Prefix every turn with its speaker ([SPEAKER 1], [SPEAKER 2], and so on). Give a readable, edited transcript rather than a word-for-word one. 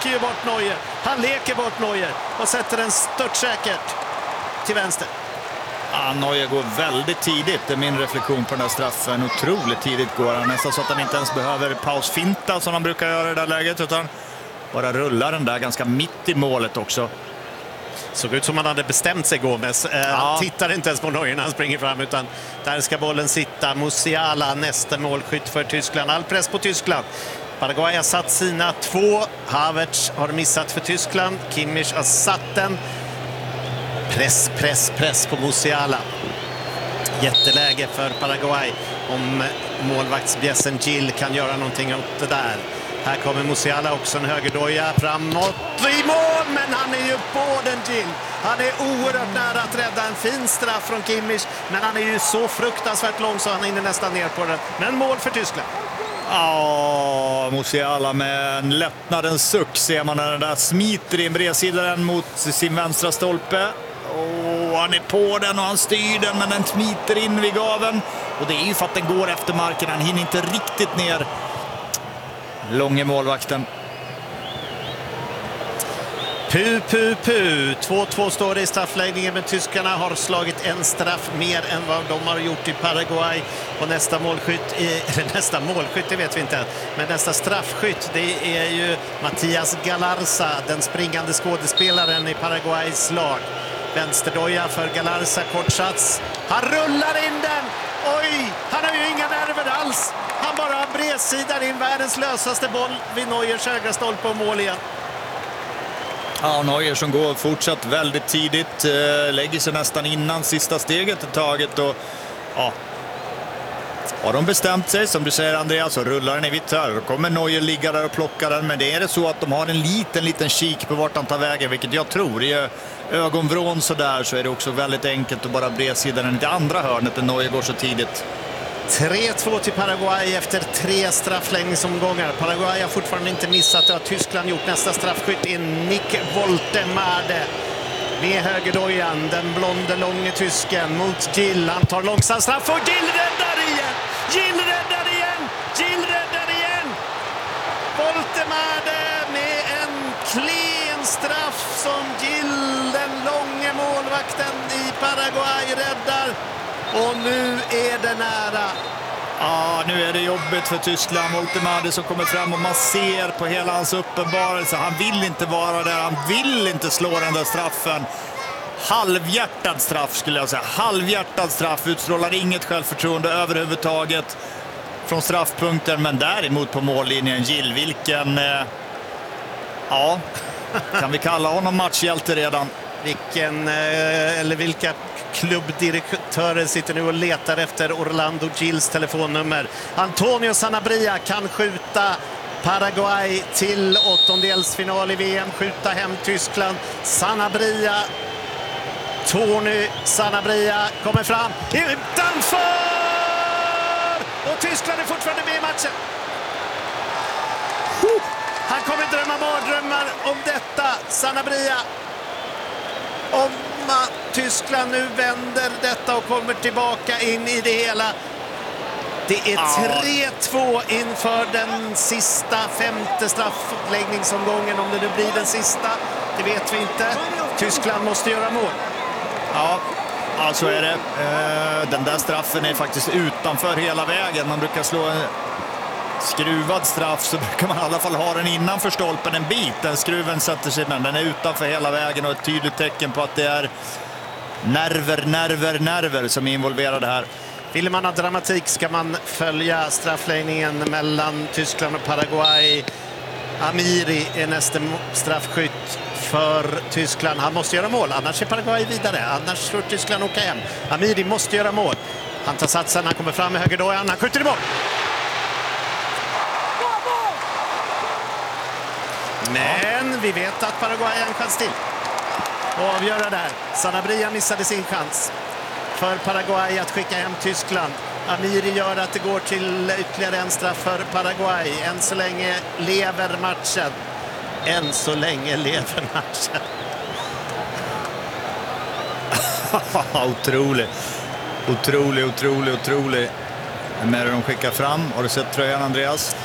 [SPEAKER 1] leker ju bort Neuer. Han leker bort Neuer och sätter den störtsäkert till vänster.
[SPEAKER 2] Ja, Neuer går väldigt tidigt, det är min reflektion på den här straffen. Otroligt tidigt går han, nästan så att han inte ens behöver pausfinta som han brukar göra i det där läget, utan bara rullar den där ganska mitt i målet också.
[SPEAKER 1] Såg ut som han hade bestämt sig, Gomes. Han tittar inte ens på Neuer när han springer fram, utan där ska bollen sitta. Musiala, nästa målskytt för Tyskland. All press på Tyskland. Paraguay har satt sina 2. Havertz har missat för Tyskland. Kimmich har satt den. Press på Musiala. Jätteläge för Paraguay om målvaktsbjässen Gil kan göra någonting åt det där. Här kommer Musiala, också en högerdoja framåt i mål, men han är ju på den, Gil. Han är oerhört nära att rädda en fin straff från Kimmich, men han är ju så fruktansvärt lång så han är nästan ner på den. Men mål för Tyskland.
[SPEAKER 2] Ja, Musiala med en lättnadens suck ser man när den där smiter in bredsidan mot sin vänstra stolpe. Han är på den och han styr den, men den smiter in vid gaven. Och det är ju för att den går efter marken. Han hinner inte riktigt ner. Långe målvakten.
[SPEAKER 1] 2-2 står det i straffläggningen, men tyskarna har slagit en straff mer än vad de har gjort i Paraguay. Och nästa målskytt, det vet vi inte, men nästa straffskytt, det är ju Mattias Galarza, den springande skådespelaren i Paraguays lag. Vänsterdoja för Galarza, kortsats. Han rullar in den. Oj, han har ju inga nerver alls. Han bara har bredsidan in, världens lösaste boll vid Neuers högra stolpe och mål igen.
[SPEAKER 2] Ja, Neuer som går fortsatt väldigt tidigt, lägger sig nästan innan sista steget ett taget och ja. Har de bestämt sig, som du säger Andreas, så rullar den i vitt här. Då kommer Neuer ligga där och plocka den, men det är det så att de har en liten kik på vart han tar vägen, vilket jag tror i ögonvrån så där, så är det också väldigt enkelt att bara bredsida den i det andra hörnet när Neuer går så tidigt.
[SPEAKER 1] 3-2 till Paraguay efter 3 straffläggningsomgångar. Paraguay har fortfarande inte missat, det har Tyskland gjort. Nästa straffskytt är Nick Woltemade med högerdojan, den blonde långe tysken mot Gil. Han tar långsam straff och Gil räddar igen. Gil räddar igen. Woltemade med en klen straff som Gil, den långe målvakten i Paraguay, räddar. Och nu är det nära.
[SPEAKER 2] Ja, nu är det jobbigt för Tyskland. Woltemade som kommer fram och man ser på hela hans uppenbarelse. Han vill inte vara där, han vill inte slå den där straffen. Halvhjärtad straff skulle jag säga. Halvhjärtad straff, utstrålar inget självförtroende överhuvudtaget från straffpunkten. Men däremot på mållinjen Gil, vilken... ja, kan vi kalla honom matchhjälte redan?
[SPEAKER 1] Vilka klubbdirektörer sitter nu och letar efter Orlando Gils telefonnummer. Antonio Sanabria kan skjuta Paraguay till åttondelsfinal i VM, skjuta hem Tyskland. Tony Sanabria kommer fram utanför! Och Tyskland är fortfarande med i matchen. Han kommer drömma mardrömmar om detta, Sanabria. Om Tyskland nu vänder detta och kommer tillbaka in i det hela. Det är 3-2 inför den sista 5:e straffläggningsomgången. Om det nu blir den sista, det vet vi inte. Tyskland måste göra mål.
[SPEAKER 2] Ja, så är det. Den där straffen är faktiskt utanför hela vägen. Man brukar slå en skruvad straff, så brukar man i alla fall ha den innanför stolpen en bit. Den skruven sätter sig, men den är utanför hela vägen och ett tydligt tecken på att det är nerver som är involverade här.
[SPEAKER 1] Vill man ha dramatik ska man följa straffläggningen mellan Tyskland och Paraguay. Amiri är nästa straffskytt för Tyskland. Han måste göra mål, annars är Paraguay vidare. Annars får Tyskland åka hem. Amiri måste göra mål. Han tar satsen, han kommer fram med högerdojan, han skjuter i mål. Men vi vet att Paraguay har en chans till att avgöra där. Sanabria missade sin chans för Paraguay att skicka hem Tyskland. Amiri gör att det går till ytterligare en straff för Paraguay. Än så länge lever matchen.
[SPEAKER 2] Otrolig. Vem är det de skickar fram? Har du sett tröjan, Andreas?